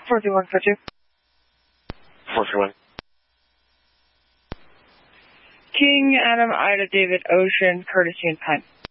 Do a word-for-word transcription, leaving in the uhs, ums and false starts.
four three one four two. four three one. King, Adam, Ida, David, Ocean, courtesy and time.